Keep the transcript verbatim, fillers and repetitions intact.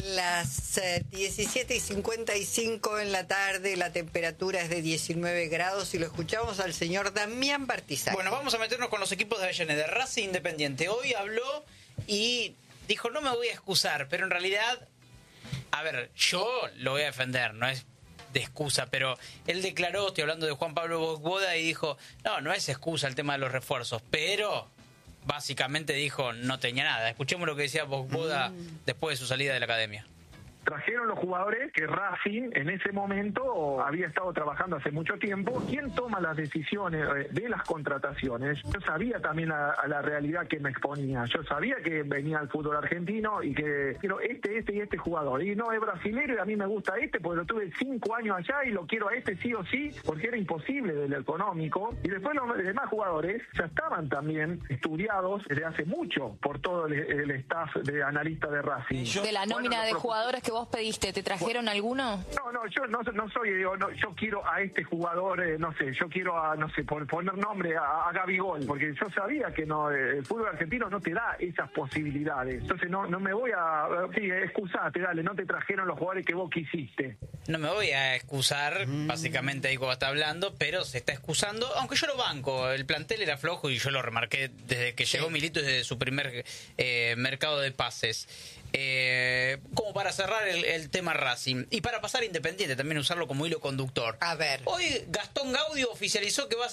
Las eh, diecisiete y cincuenta y cinco en la tarde, la temperatura es de diecinueve grados y lo escuchamos al señor Damián Bartizar. Bueno, vamos a meternos con los equipos de Avellaneda. Racing Independiente hoy habló y dijo, no me voy a excusar, pero en realidad, a ver, yo lo voy a defender, no es de excusa, pero él declaró, estoy hablando de Juan Pablo Bogboda, y dijo, no, no es excusa el tema de los refuerzos, pero básicamente dijo, no tenía nada. Escuchemos lo que decía Bogboda mm. después de su salida de la academia. Trajeron los jugadores que Racing en ese momento había estado trabajando hace mucho tiempo. ¿Quién toma las decisiones de las contrataciones? Yo sabía también a, a la realidad que me exponía. Yo sabía que venía al fútbol argentino y que quiero este, este y este jugador. Y no es brasilero y a mí me gusta este porque lo tuve cinco años allá y lo quiero a este sí o sí porque era imposible del económico. Y después los demás jugadores ya estaban también estudiados desde hace mucho por todo el, el staff de analistas de Racing. De la nómina bueno, de jugadores que vos pediste, ¿te trajeron bueno, alguno? No, no, yo no, no soy, digo, no, yo quiero a este jugador, eh, no sé, yo quiero a, no sé, por poner nombre a, a Gabigol, porque yo sabía que no, el fútbol argentino no te da esas posibilidades. Entonces no, no me voy a, sí, excusate, dale, no te trajeron los jugadores que vos quisiste. No me voy a excusar, mm. básicamente ahí como está hablando, pero se está excusando, aunque yo lo banco, el plantel era flojo y yo lo remarqué desde que sí. llegó Milito y desde su primer eh, mercado de pases. Eh, como para cerrar el, el tema Racing y para pasar a Independiente, también usarlo como hilo conductor. A ver. Hoy Gastón Gaudio oficializó que va a